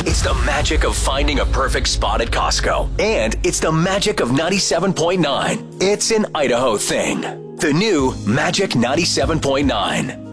It's the magic of finding a perfect spot at Costco. And it's the magic of 97.9. It's an Idaho thing. The new Magic 97.9.